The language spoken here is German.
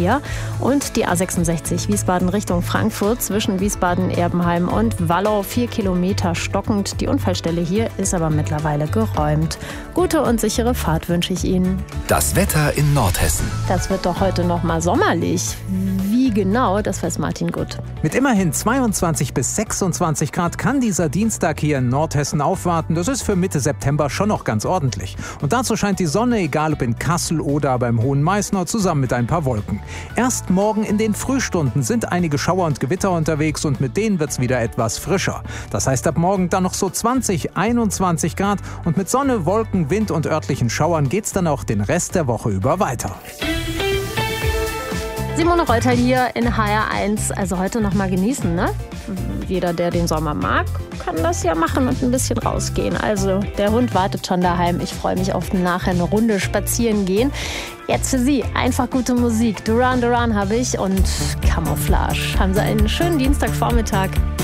Verkehr. Und die A66 Wiesbaden Richtung Frankfurt zwischen Wiesbaden-Erbenheim und Wallau 4 Kilometer stockend. Die Unfallstelle hier ist aber mittlerweile geräumt. Gute und sichere Fahrt wünsche ich Ihnen. Das Wetter in Nordhessen. Das wird doch heute noch mal sommerlich. Wie genau, das weiß Martin Gutt. Mit immerhin 22 bis 26 Grad kann dieser Dienstag hier in Nordhessen aufwarten. Das ist für Mitte September schon noch ganz ordentlich. Und dazu scheint die Sonne, egal ob in Kassel oder beim Hohen Meißner, zusammen mit ein paar Wolken. Erst morgen in den Frühstunden sind einige Schauer und Gewitter unterwegs und mit denen wird es wieder etwas frischer. Das heißt ab morgen dann noch so 20, 21 Grad und mit Sonne, Wolken, Wind und örtlichen Schauern geht's dann auch den Rest der Woche über weiter. Simone Reuter hier in HR1. Also heute noch mal genießen, ne? Jeder, der den Sommer mag, kann das ja machen und ein bisschen rausgehen. Also der Hund wartet schon daheim. Ich freue mich auf nachher eine Runde spazieren gehen. Jetzt für Sie einfach gute Musik. Duran Duran habe ich und Camouflage. Haben Sie einen schönen Dienstagvormittag.